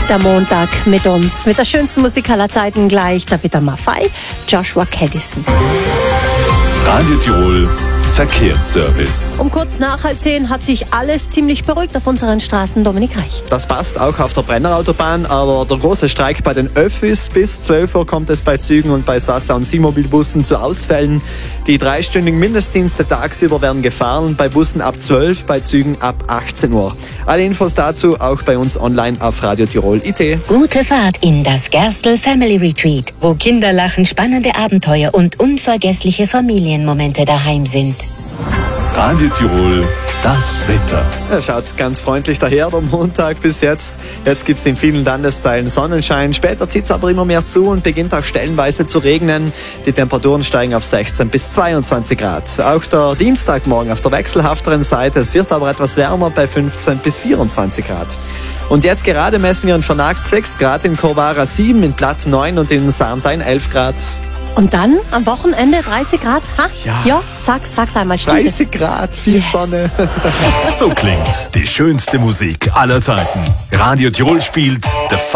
Der Montag mit uns, mit der schönsten Musik aller Zeiten gleich. Da wird der Maffei, Joshua Caddison. Radio Tirol Verkehrsservice. Um kurz nach 9:30 hat sich alles ziemlich beruhigt auf unseren Straßen. Dominik Reich. Das passt auch auf der Brennerautobahn, aber der große Streik bei den Öffis, bis 12 Uhr kommt es bei Zügen und bei Sasa und Simobilbussen zu Ausfällen. Die 3-stündigen Mindestdienste tagsüber werden gefahren, bei Bussen ab 12, bei Zügen ab 18 Uhr. Alle Infos dazu auch bei uns online auf Radio Tirol.it. Gute Fahrt in das Gerstl Family Retreat, wo Kinder lachen, spannende Abenteuer und unvergessliche Familienmomente daheim sind. Radio Tirol, das Wetter. Er schaut ganz freundlich daher, der Montag bis jetzt. Jetzt gibt es in vielen Landesteilen Sonnenschein. Später zieht es aber immer mehr zu und beginnt auch stellenweise zu regnen. Die Temperaturen steigen auf 16 bis 22 Grad. Auch der Dienstagmorgen auf der wechselhafteren Seite. Es wird aber etwas wärmer bei 15 bis 24 Grad. Und jetzt gerade messen wir in Vernagt 6 Grad, in Corvara 7, in Platt 9 und in Sarntein 11 Grad. Und dann am Wochenende 30 Grad? Ha? Ja. Sag's einmal. Stimmt. 30 Grad, viel Sonne. So klingt die schönste Musik aller Zeiten. Radio Tirol spielt The